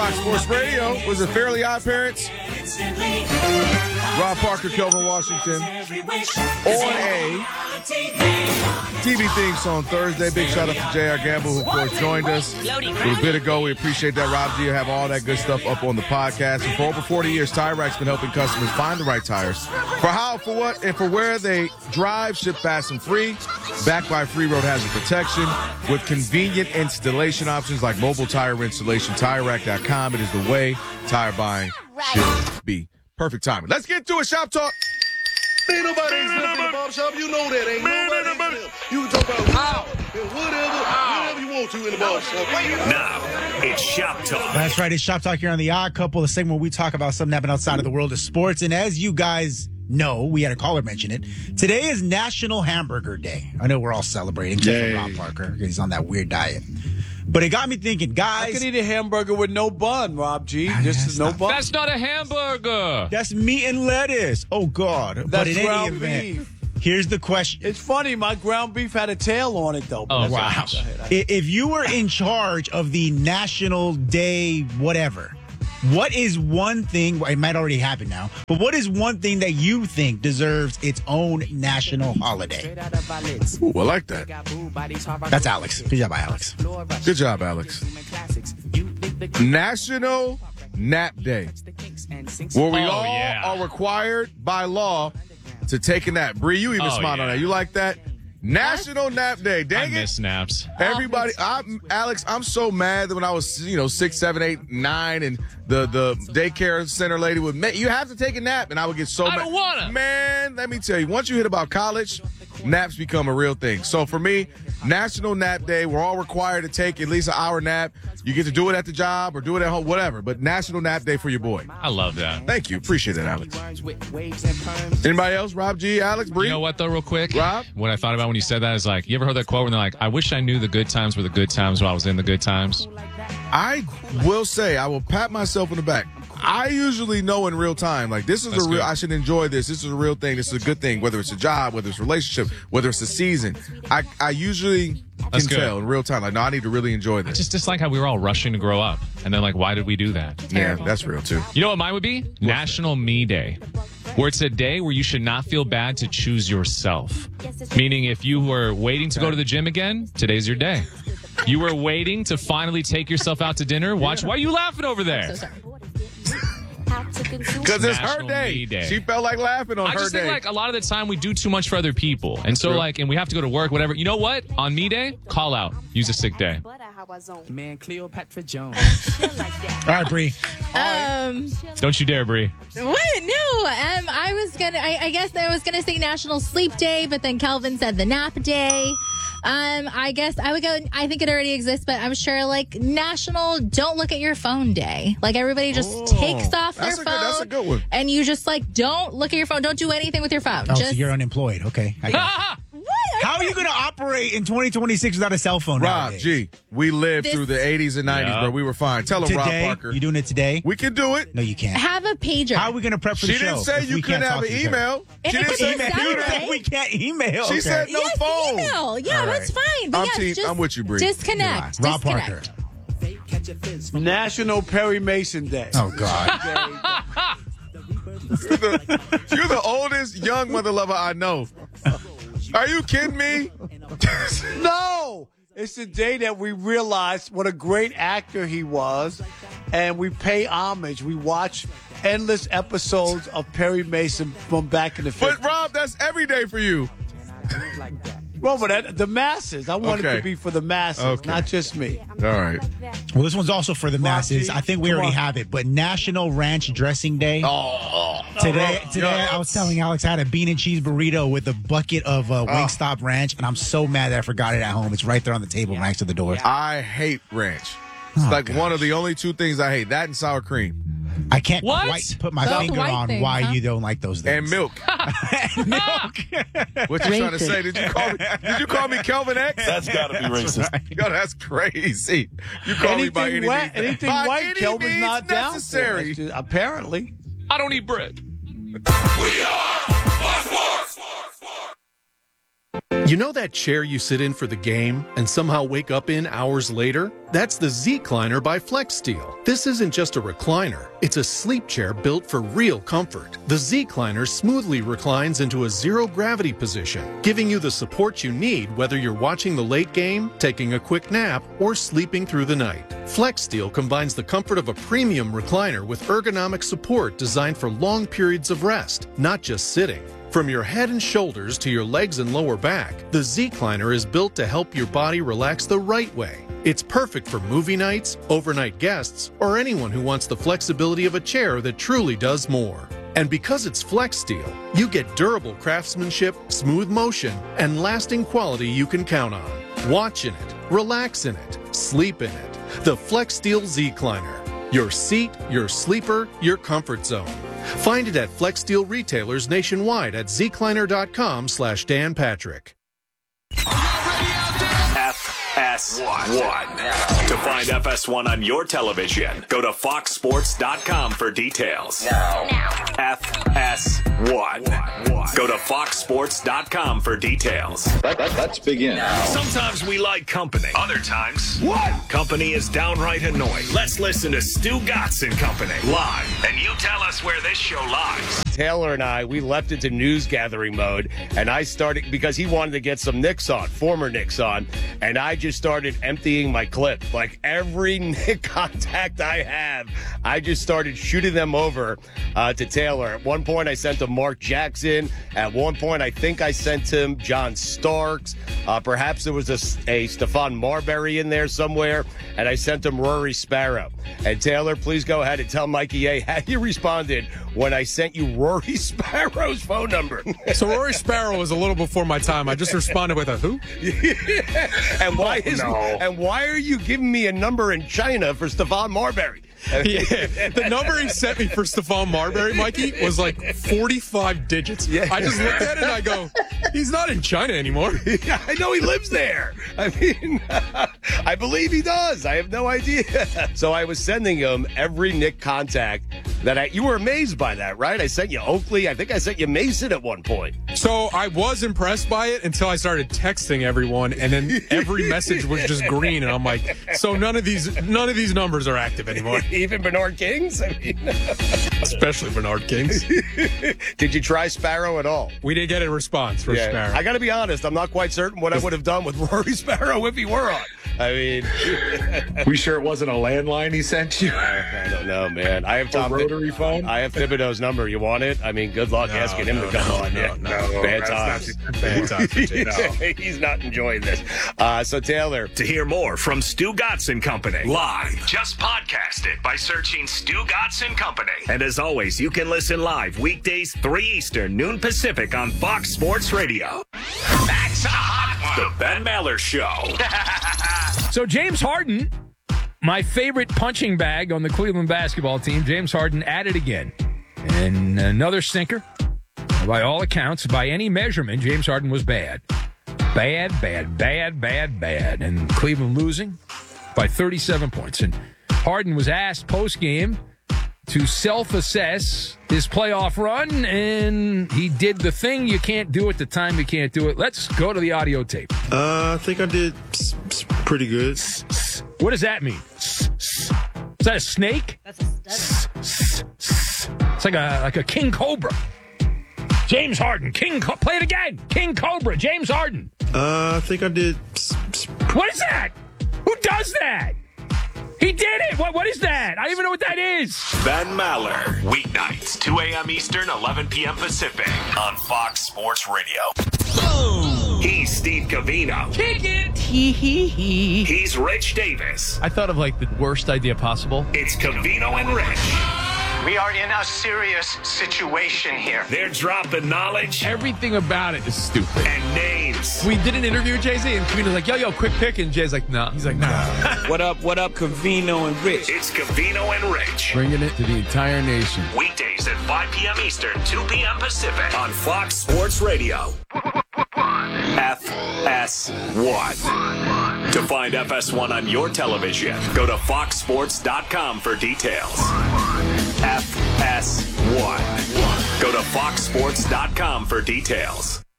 Fox Sports Radio. Was it Fairly Odd Parents? Rob Parker, Kelvin Washington. On a TV theme song Thursday. Big shout out to J.R. Gamble, who, of course, joined us a little bit ago. We appreciate that. Rob G, have all that good stuff up on the podcast. And for over 40 years, Tire Rack's been helping customers find the right tires for how, for what, and for where they drive. Ship fast and free. Backed by free road hazard protection with convenient installation options like mobile tire installation. TireRack.com. It is the way tire buying should be. Perfect timing. Let's get to it. Shop talk. Ain't nobody exempt in the barbershop. You know that. Ain't nobody exempt. You can talk about whatever you want to in the barbershop. Now, it's Shop Talk. That's right. It's Shop Talk here on The Odd Couple, the segment where we talk about something happening outside of the world of sports. And as you guys know, we had a caller mention it. Today is National Hamburger Day. I know we're all celebrating. Except for Rob Parker. He's on that weird diet. But it got me thinking, guys. I could eat a hamburger with no bun, Rob G. Just no bun. That's not a hamburger. That's meat and lettuce. Oh, God. That's but in ground any event, beef. Here's the question. It's funny. My ground beef had a tail on it, though. Oh, wow. If you were in charge of the National Day whatever, what is one thing, it might already happen now, but what is one thing that you think deserves its own national holiday? Ooh, I like that. That's Alex. Good job, Alex. Good job, Alex. National Nap Day, where we all are required by law to take a nap. Bree, you even smiled on that. You like that? National Nap Day. Dang I miss naps. Everybody, Alex, I'm so mad that when I was, 6, 7, 8, 9, and the daycare center lady would, you have to take a nap, and I would get so mad. I don't wanna. Man, let me tell you, once you hit about college, naps become a real thing. So for me, National Nap Day, we're all required to take at least an hour nap. You get to do it at the job or do it at home, whatever. But National Nap Day for your boy. I love that. Thank you. Appreciate it, Alex. Anybody else? Rob G, Alex, Bree? You know what, though, real quick? Rob? What I thought about when you said that is like, you ever heard that quote when they're like, I wish I knew the good times were the good times while I was in the good times? I will say, I will pat myself on the back. I usually know in real time, like, this is real, I should enjoy this. This is a real thing. This is a good thing, whether it's a job, whether it's a relationship, whether it's a season. I usually can tell in real time, like, no, I need to really enjoy this. I just dislike how we were all rushing to grow up. And then, like, why did we do that? Yeah, that's real, too. You know what mine would be? National Me Day. Where it's a day where you should not feel bad to choose yourself. Meaning if you were waiting to go to the gym again, today's your day. You were waiting to finally take yourself out to dinner. Watch. Why are you laughing over there? So sorry. Because it's her day. She felt like laughing on her day. I just think, like, a lot of the time we do too much for other people. And so, like, and we have to go to work, whatever. You know what? On Me Day, call out. Use a sick day. Man, Cleopatra Jones. All right, Bree. Don't you dare, Bree. What? No. I guess I was gonna say National Sleep Day, but then Kelvin said the Nap Day. I guess I would go, I think it already exists, but I'm sure, like, National Don't Look at Your Phone Day. Like, everybody just takes off their phone. That's a good one. And you just, like, don't look at your phone. Don't do anything with your phone. Oh, so you're unemployed. Okay. I get it. What? How are you going to operate in 2026 without a cell phone Rob nowadays? G, we lived through the 80s and 90s, but we were fine. Tell him, Rob Parker. You doing it today? We can do it. No, you can't. Have a pager. How are we going to prep for the show? She didn't say you couldn't have an email. She didn't say Saturday. we can't email. She said no yes, phone. Email. Yeah, that's fine. But I'm with you, Bree. Disconnect. Yeah. Rob Parker. National Perry Mason Day. Oh, God. You're the oldest young mother lover I know. Are you kidding me? No! It's the day that we realized what a great actor he was, and we pay homage. We watch endless episodes of Perry Mason from back in the 50s. But, Rob, that's every day for you. Well, but the masses. I want it to be for the masses, not just me. All right. Well, this one's also for the masses. G, I think we already have it, but National Ranch Dressing Day. Today, I was telling Alex I had a bean and cheese burrito with a bucket of Wingstop Ranch, and I'm so mad that I forgot it at home. It's right there on the table next to the door. I hate ranch. It's one of the only two things I hate. That and sour cream. I can't quite put my finger on things, why you don't like those things. And milk. Milk. What you trying to say? Did you call me Kelvin X? That's got to be racist. Yo, that's crazy. You call me by any means. Anything by white, any Kelvin's means not down necessary. for. Apparently. I don't eat bread. We are Fox Sports. You know that chair you sit in for the game and somehow wake up in hours later? That's the Z-Cliner by FlexSteel. This isn't just a recliner. It's a sleep chair built for real comfort. The Z-Cliner smoothly reclines into a zero-gravity position, giving you the support you need whether you're watching the late game, taking a quick nap, or sleeping through the night. FlexSteel combines the comfort of a premium recliner with ergonomic support designed for long periods of rest, not just sitting. From your head and shoulders to your legs and lower back, the Z-Cliner is built to help your body relax the right way. It's perfect for movie nights, overnight guests, or anyone who wants the flexibility of a chair that truly does more. And because it's FlexSteel, you get durable craftsmanship, smooth motion, and lasting quality you can count on. Watch in it, relax in it, sleep in it. The FlexSteel Z-Cliner. Your seat, your sleeper, your comfort zone. Find it at FlexSteel retailers nationwide at zcliner.com/Dan Patrick. FS1. To find FS1 on your television, go to foxsports.com for details. Now. FS1. Go to foxsports.com for details. Let's begin. Sometimes we like company. Other times, company is downright annoying. Let's listen to Stu Gatz and Company live, and you tell us where this show lies. Taylor and I, we left into news gathering mode, and I started because he wanted to get some Knicks on, former Knicks on, and I just started emptying my clip. Like every Knick contact I have, I just started shooting them over to Taylor. At one point, I sent him Mark Jackson. At one point, I think I sent him John Starks. Perhaps there was a Stephon Marbury in there somewhere, and I sent him Rory Sparrow. And Taylor, please go ahead and tell Mikey A how you responded when I sent you Rory Sparrow's phone number. So Rory Sparrow was a little before my time. I just responded with a who? And why are you giving me a number in China for Stephon Marbury? Yeah, the number he sent me for Stephon Marbury, Mikey, was like 45 digits. Yeah. I just looked at it and I go, he's not in China anymore. Yeah, I know he lives there. I mean, I believe he does. I have no idea. So I was sending him every Knick contact that you were amazed by that, right? I sent you Oakley. I think I sent you Mason at one point. So I was impressed by it until I started texting everyone, and then every message was just green, and I'm like, so none of these numbers are active anymore. Even Bernard King's? I mean, especially Bernard King's. Did you try Sparrow at all? We didn't get a response for Sparrow. I got to be honest. I'm not quite certain what I would have done with Rory Sparrow if he were on. I mean, we sure it wasn't a landline he sent you? I don't know, man. I have a rotary phone. I have Thibodeau's number. You want it? I mean, good luck asking him to come on. Bad times. Bad times for Jay. He's not enjoying this. So Taylor, to hear more from Stu Gatz and Company live, just podcast it by searching Stu Gatz and Company. And as always, you can listen live weekdays 3 Eastern, noon Pacific on Fox Sports Radio. That's a hot one. The Ben Maller Show. So James Harden, my favorite punching bag on the Cleveland basketball team, James Harden at it again. And another stinker. By all accounts, by any measurement, James Harden was bad. Bad. And Cleveland losing by 37 points. And Harden was asked post-game to self-assess his playoff run, and he did the thing you can't do at the time you can't do it. Let's go to the audio tape. I think I did pretty good. What does that mean? Is that a snake? It's like a king cobra. James Harden, play it again. King Cobra, James Harden. I think I did. What is that? Who does that? He did it. What is that? I don't even know what that is. Ben Maller, weeknights, 2 a.m. Eastern, 11 p.m. Pacific on Fox Sports Radio. Boom. He's Steve Covino. Kick it. He's Rich Davis. I thought of like the worst idea possible. It's Covino and Rich. We are in a serious situation here. They're dropping knowledge. Everything about it is stupid. And names. We did an interview with Jay-Z, and Covino's like, yo, quick pick. And Jay's like, no. He's like, no. What up, Covino and Rich? It's Covino and Rich. Bringing it to the entire nation. Weekdays at 5 p.m. Eastern, 2 p.m. Pacific on Fox Sports Radio. FS1. To find FS1 on your television, go to foxsports.com for details. FS1. Go to foxsports.com for details.